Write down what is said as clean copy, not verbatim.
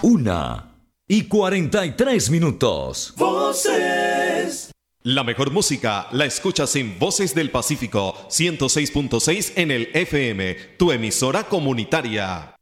1:43. Voces. La mejor música la escuchas en Voces del Pacífico 106.6 en el FM, tu emisora comunitaria.